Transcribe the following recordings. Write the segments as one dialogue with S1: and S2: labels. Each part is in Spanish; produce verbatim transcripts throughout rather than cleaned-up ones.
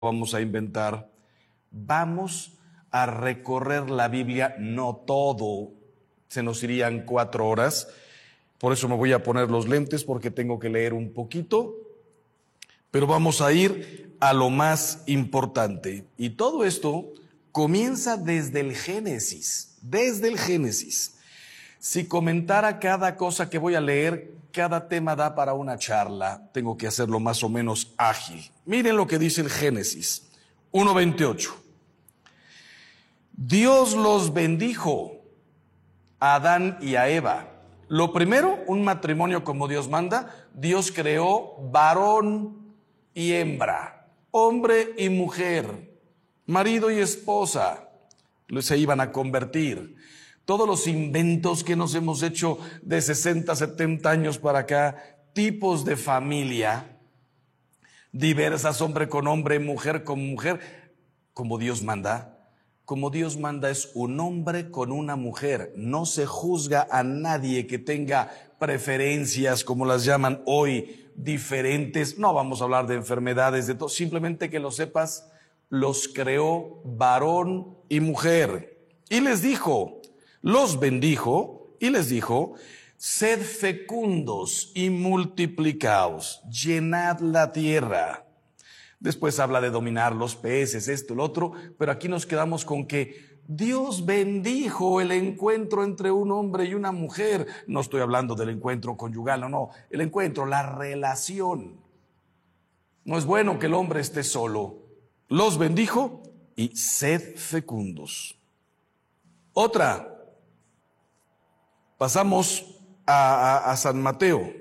S1: vamos a inventar. Vamos a recorrer la Biblia, no todo, se nos irían cuatro horas. Por eso me voy a poner los lentes, porque tengo que leer un poquito. Pero vamos a ir a lo más importante. Y todo esto comienza desde el Génesis, desde el Génesis. Si comentara cada cosa que voy a leer, cada tema da para una charla. Tengo que hacerlo más o menos ágil. Miren lo que dice el Génesis uno veintiocho. Dios los bendijo a Adán y a Eva. Lo primero, un matrimonio como Dios manda. Dios creó varón y hembra, hombre y mujer, marido y esposa. Se iban a convertir. Todos los inventos que nos hemos hecho de sesenta, setenta años para acá, tipos de familia diversas, hombre con hombre, mujer con mujer, como Dios manda. Como Dios manda es un hombre con una mujer. No se juzga a nadie que tenga preferencias, como las llaman hoy, diferentes. No vamos a hablar de enfermedades, de todo. Simplemente que lo sepas, los creó varón y mujer. Y les dijo, los bendijo y les dijo, sed fecundos y multiplicaos, llenad la tierra. Después habla de dominar los peces, esto, el otro, pero aquí nos quedamos con que Dios bendijo el encuentro entre un hombre y una mujer. No estoy hablando del encuentro conyugal, no, no, el encuentro, la relación. No es bueno que el hombre esté solo. Los bendijo y sed fecundos. Otra, pasamos a, a, a San Mateo,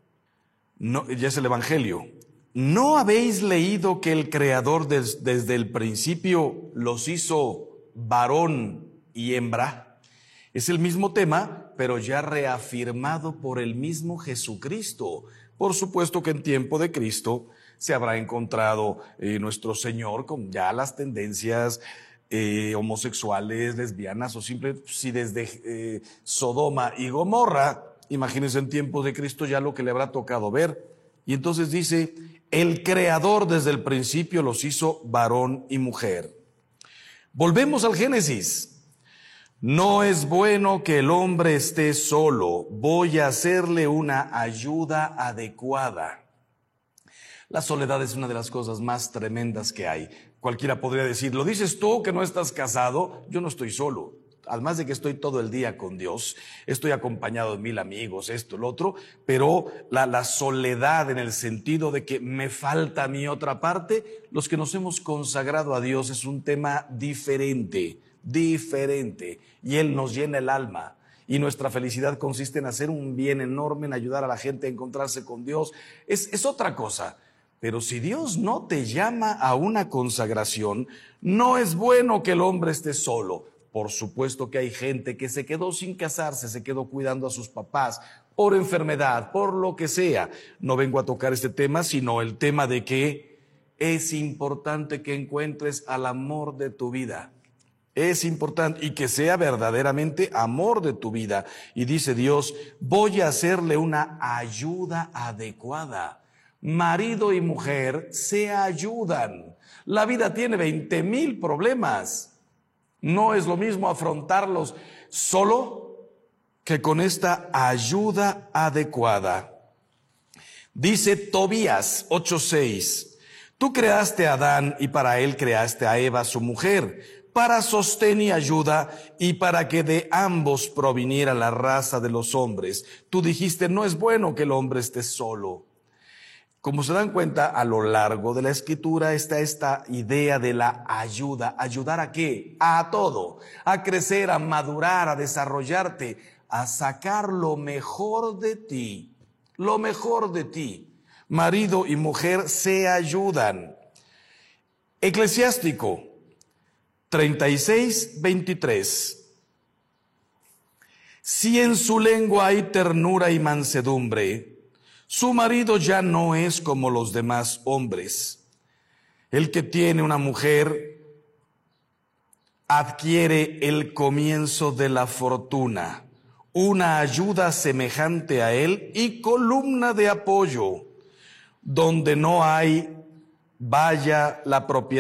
S1: no, ya es el Evangelio. ¿No habéis leído que el Creador des, desde el principio los hizo varón y hembra? Es el mismo tema, pero ya reafirmado por el mismo Jesucristo. Por supuesto que en tiempo de Cristo se habrá encontrado eh, nuestro Señor con ya las tendencias eh, homosexuales, lesbianas o simplemente, si desde eh, Sodoma y Gomorra, imagínense en tiempos de Cristo ya lo que le habrá tocado ver. Y entonces dice, el Creador desde el principio los hizo varón y mujer. Volvemos al Génesis. No es bueno que el hombre esté solo, voy a hacerle una ayuda adecuada. La soledad es una de las cosas más tremendas que hay. Cualquiera podría decir, ¿lo dices tú que no estás casado? Yo no estoy solo. Además de que estoy todo el día con Dios, estoy acompañado de mil amigos, esto, lo otro, pero la, la soledad en el sentido de que me falta mi otra parte, los que nos hemos consagrado a Dios es un tema diferente, diferente, y Él nos llena el alma. Y nuestra felicidad consiste en hacer un bien enorme, en ayudar a la gente a encontrarse con Dios. Es, es otra cosa. Pero si Dios no te llama a una consagración, no es bueno que el hombre esté solo. Por supuesto que hay gente que se quedó sin casarse, se quedó cuidando a sus papás por enfermedad, por lo que sea. No vengo a tocar este tema, sino el tema de que es importante que encuentres al amor de tu vida. Es importante y que sea verdaderamente amor de tu vida. Y dice Dios, voy a hacerle una ayuda adecuada. Marido y mujer se ayudan. La vida tiene veinte mil problemas. No es lo mismo afrontarlos solo que con esta ayuda adecuada. Dice Tobías ocho seis, tú creaste a Adán y para él creaste a Eva su mujer, para sostén y ayuda y para que de ambos proviniera la raza de los hombres. Tú dijiste, no es bueno que el hombre esté solo. Como se dan cuenta, a lo largo de la Escritura está esta idea de la ayuda. ¿Ayudar a qué? A todo. A crecer, a madurar, a desarrollarte, a sacar lo mejor de ti. Lo mejor de ti. Marido y mujer se ayudan. Eclesiástico treinta y seis, veintitrés. Si en su lengua hay ternura y mansedumbre, su marido ya no es como los demás hombres. El que tiene una mujer adquiere el comienzo de la fortuna, una ayuda semejante a él y columna de apoyo. Donde no hay vaya la propiedad